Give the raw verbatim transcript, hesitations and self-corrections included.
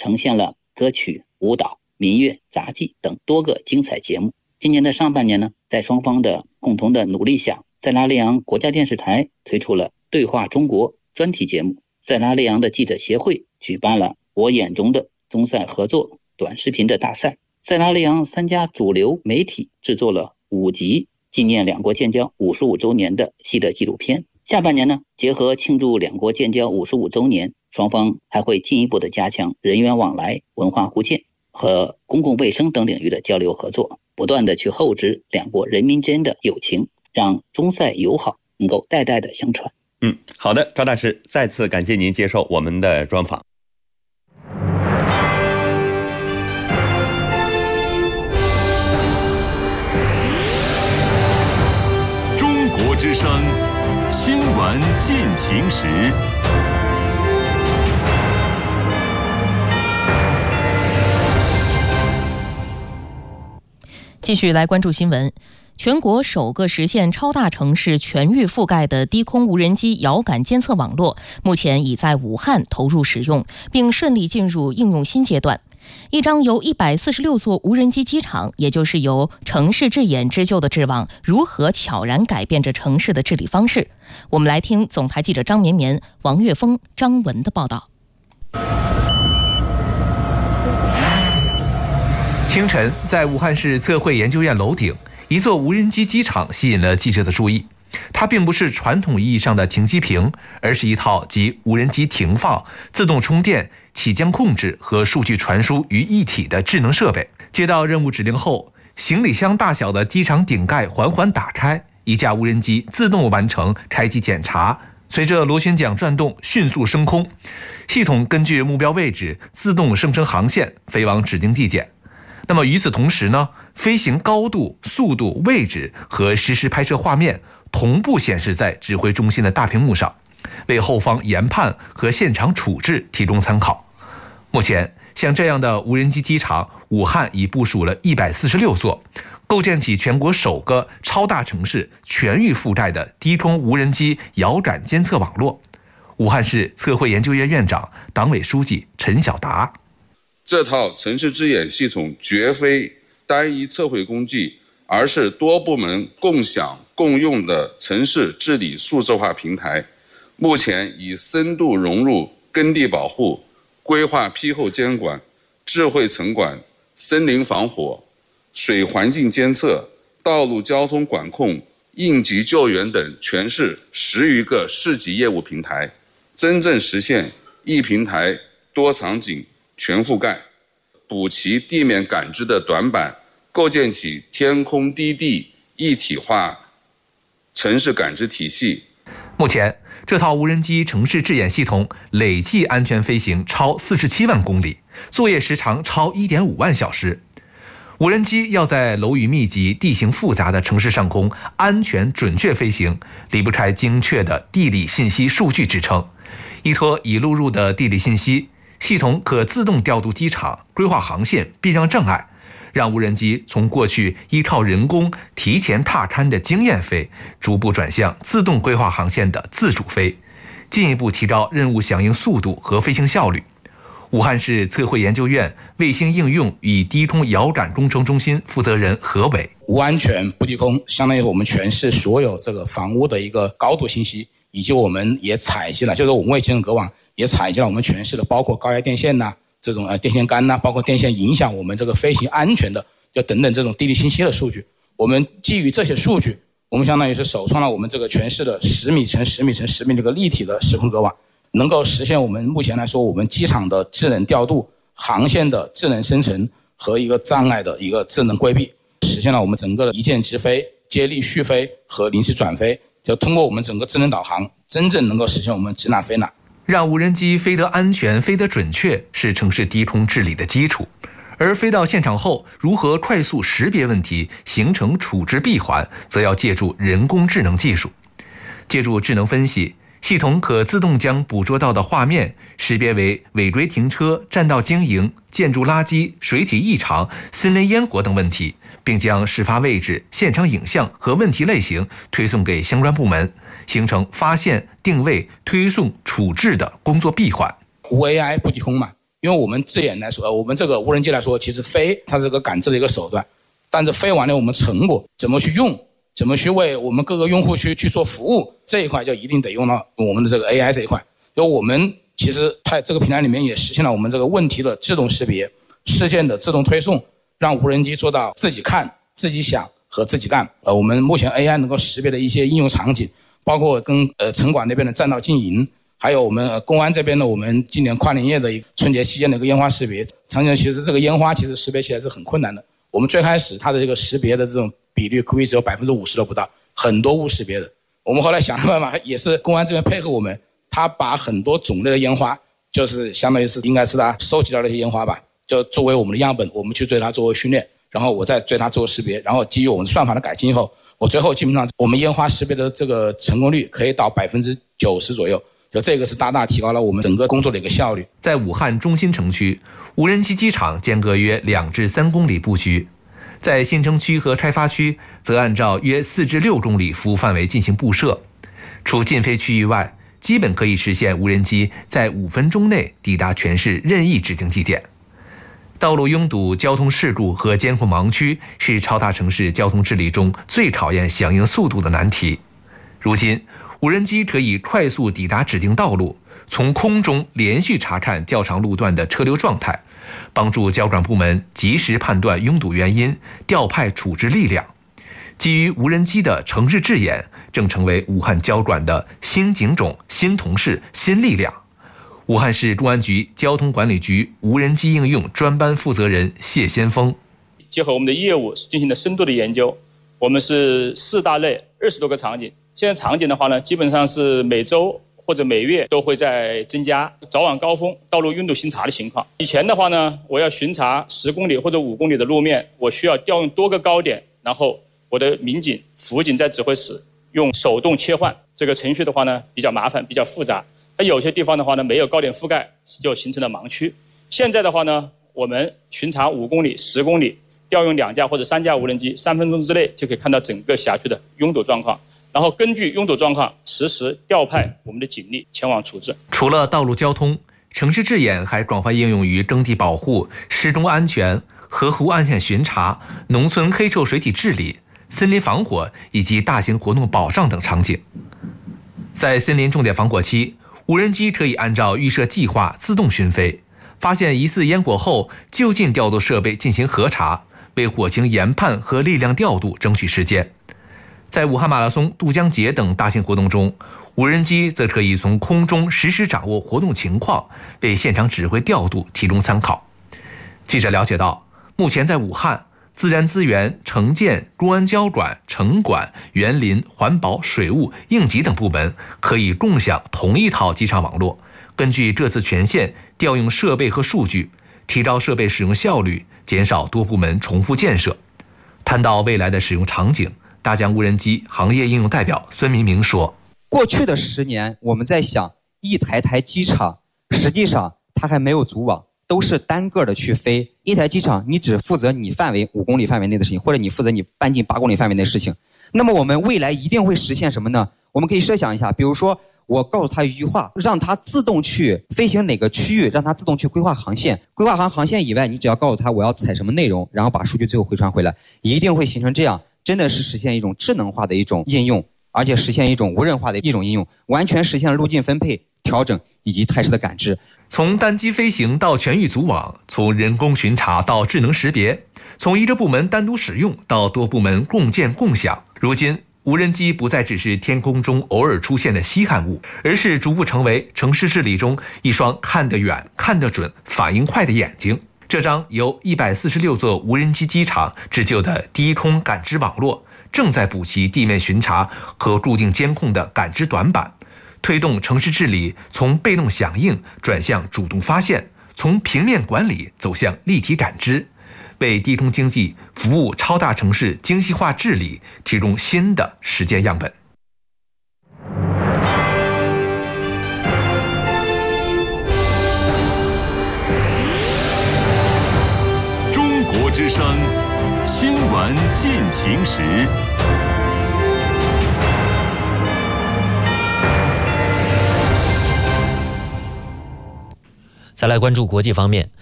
呈现了歌曲、舞蹈、民乐、杂技等多个精彩节目。今年的上半年呢，在双方的共同的努力下，塞拉利昂国家电视台推出了对话中国专题节目，塞拉利昂的记者协会举办了我眼中的中塞合作短视频的大赛，塞拉利昂三家主流媒体制作了五集纪念两国建交五十五周年的系列纪录片。下半年呢，结合庆祝两国建交五十五周年，双方还会进一步的加强人员往来、文化互鉴和公共卫生等领域的交流合作，不断的去厚植两国人民间的友情，让中塞友好能够代代的相传。 嗯，好的，赵大师，再次感谢您接受我们的专访。 中国之声新闻进行时。 继续来关注新闻。全国首个实现超大城市全域覆盖的低空无人机遥感监测网络，目前已在武汉投入使用，并顺利进入应用新阶段。一张由一百四十六座无人机机场，也就是由城市智眼织就的智网，如何悄然改变着城市的治理方式？我们来听总台记者张绵绵、王岳峰、张文的报道。 清晨，在武汉市测绘研究院楼顶，一座无人机机场吸引了记者的注意。它并不是传统意义上的停机坪，而是一套集无人机停放、自动充电、起降控制和数据传输于一体的智能设备。接到任务指令后，行李箱大小的机场顶盖缓缓打开，一架无人机自动完成开机检查，随着螺旋桨转动迅速升空，系统根据目标位置自动生成航线，飞往指定地点。那么与此同时呢，飞行高度、速度、位置和实时拍摄画面同步显示在指挥中心的大屏幕上，为后方研判和现场处置提供参考。目前，像这样的无人机机场，武汉已部署了一百四十六座，构建起全国首个超大城市全域覆盖的低空无人机遥感监测网络。武汉市测绘研究院院长、党委书记陈晓达。 这套城市智眼系统绝非单一测绘工具，而是多部门共享共用的城市治理数字化平台。目前已深度融入耕地保护、规划批后监管、智慧城管、森林防火、水环境监测、道路交通管控、应急救援等全市十余个市级业务平台，真正实现一平台多场景全覆盖，补齐地面感知的短板，构建起天空低地一体化城市感知体系。 目前，这套无人机城市智眼系统累计安全飞行超四十七万公里，作业时长超一点五万小时。无人机要在楼宇密集、地形复杂的城市上空安全准确飞行，离不开精确的地理信息数据支撑。依托已录入的地理信息，系统可自动调度机场、规划航线、避让障碍，让无人机从过去依靠人工提前踏勘的经验飞，逐步转向自动规划航线的自主飞，进一步提高任务响应速度和飞行效率。武汉市测绘研究院卫星应用与低空遥感工程中心负责人何伟： 无安全不低空，相当于我们全市所有这个房屋的一个高度信息，以及我们也采集了，就是我们卫星隔网也采集了我们全市的，包括高压电线呐、啊，这种呃电线杆呐、啊，包括电线影响我们这个飞行安全的，就等等这种地理信息的数据。我们基于这些数据，我们相当于是首创了我们这个全市的十米乘十米乘十米这个立体的时空隔网，能够实现我们目前来说我们机场的智能调度、航线的智能生成和一个障碍的一个智能规避，实现了我们整个的一键直飞、接力续飞和临时转飞。就通过我们整个智能导航，真正能够实现我们指哪飞哪。 让无人机飞得安全、飞得准确，是城市低空治理的基础。而飞到现场后，如何快速识别问题，形成处置闭环，则要借助人工智能技术。借助智能分析，系统可自动将捕捉到的画面识别为违规停车、占道经营、建筑垃圾、水体异常、森林烟火等问题，并将事发位置、现场影像和问题类型推送给相关部门，形成发现、定位、推送、处置的工作闭环。 无 A I 不低空嘛， 因为我们字眼来说，我们这个无人机来说，其实飞它是个感知的一个手段，但是飞完了我们成果怎么去用，怎么去为我们各个用户去去做服务，这一块就一定得用到我们的这个 A I 这一块。因为我们其实在这个平台里面也实现了我们这个问题的自动识别、事件的自动推送，让无人机做到自己看、自己想和自己干。呃，我们目前 A I 能够识别的一些应用场景，包括跟呃城管那边的占道经营，还有我们、呃、公安这边的我们今年跨年夜的一个春节期间的一个烟花识别。常年其实这个烟花其实识别起来是很困难的。我们最开始它的这个识别的这种比率估计只有百分之五十都不到，很多误识别的。我们后来想了办法，也是公安这边配合我们，他把很多种类的烟花，就是相当于是应该是他收集到的一些烟花吧，就作为我们的样本，我们去对它作为训练，然后我再对它做识别，然后基于我们算法的改进以后，我最后基本上我们烟花识别的这个成功率可以到百分之九十左右。就这个是大大提高了我们整个工作的一个效率。 在武汉中心城区，无人机机场间隔约两至三公里布局，在新城区和开发区则按照约四至六公里服务范围进行布设。除禁飞区域外，基本可以实现无人机在五分钟内抵达全市任意指定地点。道路拥堵、交通事故和监控盲区是超大城市交通治理中最考验响应速度的难题。如今，无人机可以快速抵达指定道路，从空中连续查看较长路段的车流状态，帮助交管部门及时判断拥堵原因，调派处置力量。基于无人机的城市智眼正成为武汉交管的新警种、新同事、新力量。武汉市公安局交通管理局无人机应用专班负责人谢先锋， 结合我们的业务进行了深度的研究，我们是四大类二十多个场景。现在场景的话呢，基本上是每周或者每月都会在增加早晚高峰道路拥堵巡查的情况。以前的话呢，我要巡查十公里或者五公里的路面，我需要调用多个高点，然后我的民警、辅警在指挥室用手动切换，这个程序的话呢比较麻烦，比较复杂。它有些地方的话呢没有高点覆盖，就形成了盲区。现在的话呢，我们巡查五公里、十公里，调用两架或者三架无人机，三分钟之内就可以看到整个辖区的拥堵状况。然后根据拥堵状况实时调派我们的警力前往处置。 除了道路交通，城市智眼还广泛应用于耕地保护、施工安全、河湖岸线巡查、农村黑臭水体治理、森林防火以及大型活动保障等场景。在森林重点防火期，无人机可以按照预设计划自动巡飞，发现疑似烟火后就近调度设备进行核查，为火情研判和力量调度争取时间。在武汉马拉松、渡江节等大型活动中，无人机则可以从空中实时掌握活动情况，为现场指挥调度提供参考。记者了解到，目前在武汉，自然资源、城建、公安交管、城管、园林、环保、水务、应急等部门可以共享同一套机场网络，根据各自权限调用设备和数据，提高设备使用效率，减少多部门重复建设。谈到未来的使用场景，大疆无人机行业应用代表孙明明说， 过去的十年我们在想一台台机场，实际上它还没有组网，都是单个的去飞。一台机场你只负责你范围五公里范围内的事情，或者你负责你半径八公里范围内的事情。那么我们未来一定会实现什么呢？我们可以设想一下，比如说我告诉他一句话，让他自动去飞行哪个区域，让他自动去规划航线，规划航航线以外，你只要告诉他我要采什么内容，然后把数据最后回传回来，一定会形成这样，真的是实现一种智能化的一种应用，而且实现一种无人化的一种应用，完全实现了路径分配、调整以及态势的感知。 从单机飞行到全域组网，从人工巡查到智能识别，从一个部门单独使用到多部门共建共享。如今，无人机不再只是天空中偶尔出现的稀罕物，而是逐步成为城市治理中一双看得远、看得准、反应快的眼睛。这张由一百四十六座无人机机场织就的低空感知网络，正在补齐地面巡查和固定监控的感知短板，推动城市治理从被动响应转向主动发现，从平面管理走向立体感知，为低空经济服务超大城市精细化治理提供新的实践样本。 中国之声新闻进行时。 再来关注国际方面，